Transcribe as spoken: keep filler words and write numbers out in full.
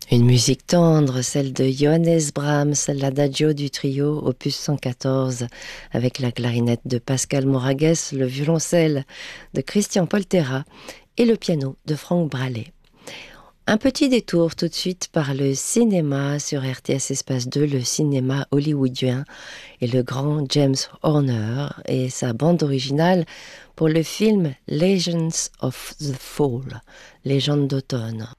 Une musique tendre, celle de Johannes Brahms, l'adagio du trio, opus cent quatorze, avec la clarinette de Pascal Moragues, le violoncelle de Christian Poltera et le piano de Franck Bralet. Un petit détour tout de suite par le cinéma sur R T S Espace deux, le cinéma hollywoodien et le grand James Horner et sa bande originale pour le film Legends of the Fall, Légende d'automne.